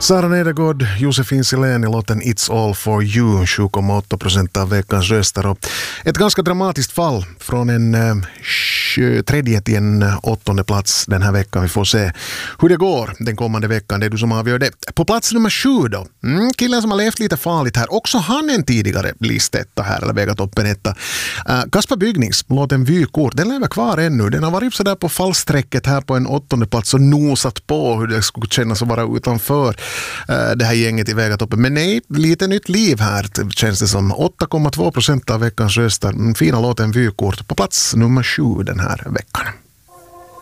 Sara Nedergaard, Josefin Silén i låten It's All For You, 7,8% av veckans röster. Och ett ganska dramatiskt fall från en tredje till en 8:e plats den här veckan. Vi får se hur det går den kommande veckan. Det är du som avgör det. På plats nummer 7 då. Killen som har levt lite farligt här. Också han en tidigare listetta här, eller vegatoppen etta. Kasper Byggnings, låten Vykort. Den lever kvar ännu. Den har varit så där på fallsträcket här på en 8:e plats och nosat på hur det skulle kännas att vara utanför det här gänget i vegatoppen. Men nej, lite nytt liv här känns det som. 8,2% av veckans röster. Fina låten Vykort på plats nummer 7 den här veckan.